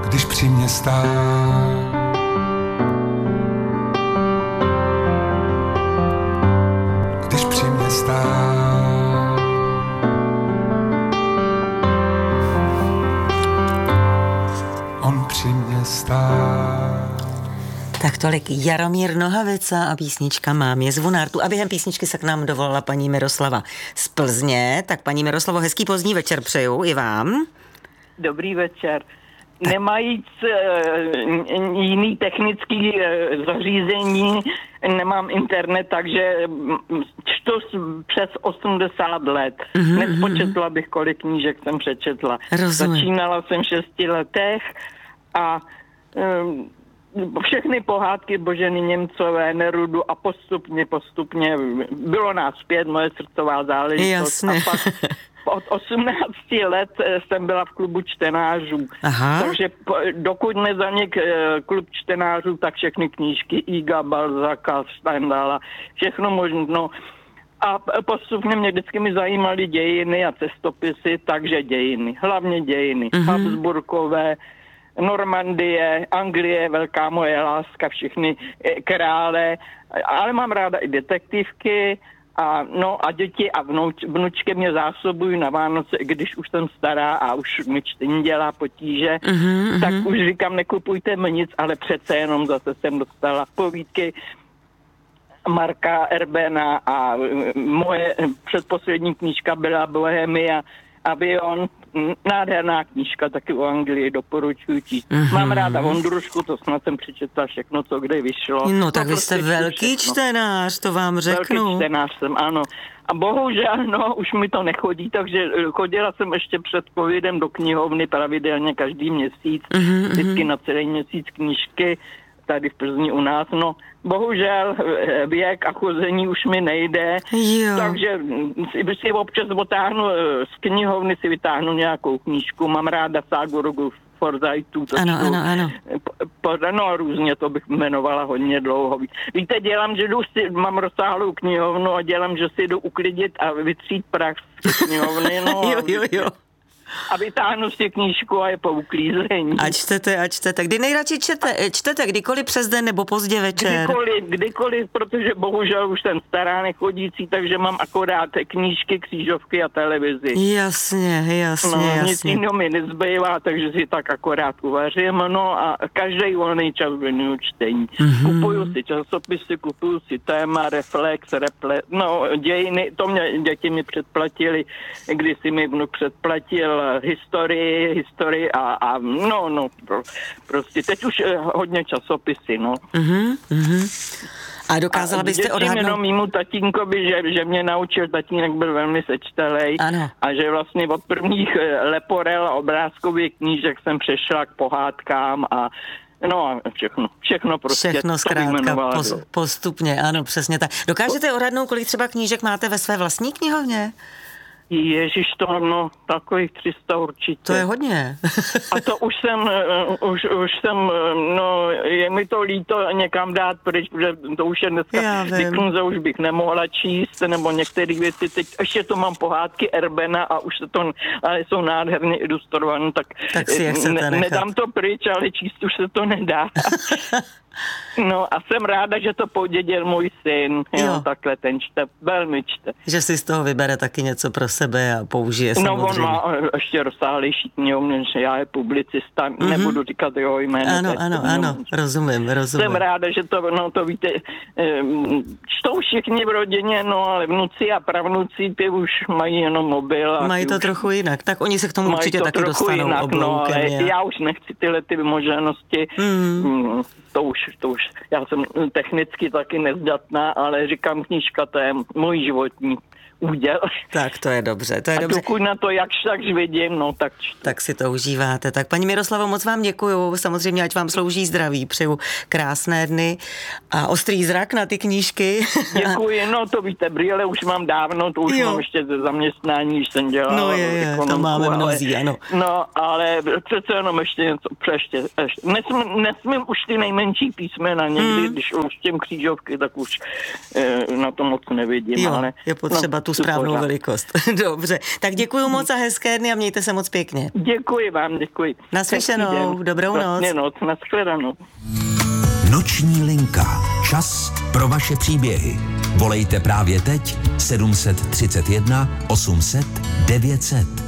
když při mě stál. Když při mě stál. On při mě stál. Tak tolik Jaromír Nohavica a písnička Mám je zvonártu. A během písničky se k nám dovolala paní Miroslava z Plzně. Tak paní Miroslavo, hezký pozdní večer přeju i vám. Dobrý večer. Nemajíc jiný technický zařízení, nemám internet, takže čtu přes 80 let. Nespočetla bych, kolik knížek jsem přečetla. Rozumím. Začínala jsem v 6 letech a všechny pohádky Boženy Němcové, Nerudu a postupně bylo nás 5, moje srdcová záležitost. Jasně. A pak od 18 let jsem byla v klubu čtenářů. Aha. Takže dokud nezanik klub čtenářů, tak všechny knížky Iga, Balzaka, Stendhala, všechno možno. A postupně mě vždycky mi zajímaly dějiny a cestopisy, takže dějiny. Hlavně dějiny. Habsburkové, Normandie, Anglie, velká moje láska, všechny krále. Ale mám ráda i detektivky. A děti a vnučky mě zásobují na Vánoce, když už jsem stará a už mi čtení dělá potíže, tak už říkám, nekupujte mi nic, ale přece jenom zase jsem dostala povídky Marka Erbena a moje předposlední knížka byla Bohemia, Avion, nádherná knížka, taky o Anglii, doporučuji číst. Mám ráda Vondrušku, to snad jsem přečetla všechno, co kde vyšlo. No tak to vy jste velký čtenář, to vám řeknu. Velký čtenář jsem, ano. A bohužel, už mi to nechodí, takže chodila jsem ještě před covidem do knihovny pravidelně každý měsíc, vždycky na celý měsíc knížky, tady v Plzni u nás, bohužel věk a chození už mi nejde, takže si občas otáhnu z knihovny, si vytáhnu nějakou knížku, mám ráda ságu Rogu Forsythu, ano. Různě to bych jmenovala hodně dlouho. Víte, dělám, že mám rozsáhlou knihovnu a dělám, že si jdu uklidit a vytřít prach z knihovny, jo. A vytáhnu si knížku a je po uklízení. A čtete. Kdy nejradši čtete? Kdykoliv přes den nebo pozdě večer? Kdykoliv, protože bohužel už jsem stará, nechodící, takže mám akorát knížky, křížovky a televizi. Jasně. Nic jiného mi nezbývá, takže si tak akorát uvařím, a každý volný čas věnuju čtení. Kupuju si časopisy, kupuju si téma, reflex, dějiny, to mě děti mi předplatili, když si mi vnuk předplatil historii a prostě teď už hodně časopisy, A dokázala byste odhadnout? Jenom mému tatínkovi, že mě naučil, tatínek byl velmi sečtelej, ano. A že vlastně od prvních leporel a obrázkových knížek jsem přešla k pohádkám a všechno prostě. Všechno zkrátka postupně, ano, přesně tak. Dokážete odhadnout, kolik třeba knížek máte ve své vlastní knihovně? Ježiš, takových 300 určitě. To je hodně. A to už jsem, je mi to líto někam dát pryč, protože to už je dneska, Dickense už bych nemohla číst, nebo některé věci, teď ještě to mám pohádky Erbena a už ale jsou nádherně ilustrované, tak si je chcete nechat. Nedám to pryč, ale číst už se to nedá. A jsem ráda, že to podědil můj syn, takhle ten čte, velmi čte. Že si z toho vybere taky něco pro sebe a použije samozřejmě. On má ještě rozsáhlejší knihovnu, že já je publicista, nebudu říkat jeho jméno. Ano, rozumím. Jsem ráda, že to víte, čtou všichni v rodině, ale vnuci a pravnuci ty už mají jenom mobil. Mají to trochu jinak, tak oni se k tomu určitě taky dostanou obloukem. Ale já už nechci tyhle ty možnosti. To už, já jsem technicky taky nezdatná, ale říkám, knížka, to je můj životní úděl. Tak to je dobře, A dokud na to jakž vidím, tak čtu. Tak si to užíváte. Tak paní Miroslavo, moc vám děkuju. Samozřejmě, ať vám slouží zdraví. Přeju krásné dny a ostrý zrak na ty knížky. Děkuji, to víte, brýle už mám dávno, to už mám ještě ze zaměstnání, když jsem dělala. To máme mnozí, ano. Ale přece jenom ještě něco nesmím už ty nejmenší písmena, někdy, když už těm křížovky, tak už na to moc nevidím. Je potřeba tu správnou velikost. Dobře, tak děkuju moc a hezké dny a mějte se moc pěkně. Děkuji vám, děkuji. Naslyšenou, dobrou noc. Nashledanou. Noční linka. Čas pro vaše příběhy. Volejte právě teď 731 800 900.